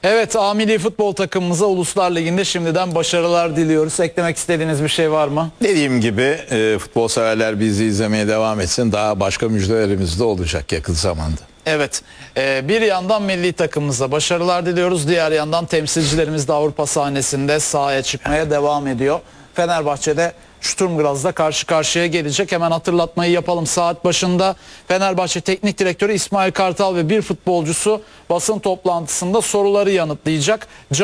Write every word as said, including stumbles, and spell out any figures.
Evet, A Milli Futbol takımımıza Uluslar Ligi'nde şimdiden başarılar diliyoruz. Eklemek istediğiniz bir şey var mı? Dediğim gibi e, futbol severler bizi izlemeye devam etsin. Daha başka müjdelerimiz de olacak yakın zamanda. Evet, e, bir yandan milli takımımıza başarılar diliyoruz. Diğer yandan temsilcilerimiz de Avrupa sahnesinde sahaya çıkmaya devam ediyor. Fenerbahçe'de Sturm Graz'la karşı karşıya gelecek. Hemen hatırlatmayı yapalım. Saat başında Fenerbahçe Teknik Direktörü İsmail Kartal ve bir futbolcusu basın toplantısında soruları yanıtlayacak.